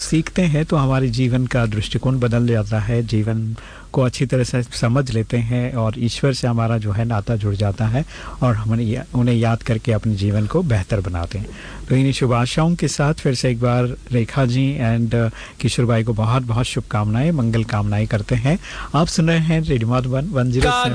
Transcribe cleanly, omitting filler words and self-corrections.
सीखते हैं तो हमारे जीवन का दृष्टिकोण बदल जाता है, जीवन को अच्छी तरह से समझ लेते हैं और ईश्वर से हमारा जो है नाता जुड़ जाता है और हम उन्हें याद करके अपने जीवन को बेहतर बनाते हैं। तो इन्हीं शुभ आशाओं के साथ फिर से एक बार रेखा जी एंड किशोर भाई को बहुत बहुत शुभकामनाएं, मंगल कामनाएं करते हैं। आप सुन रहे हैं रेडियो मधुबन 107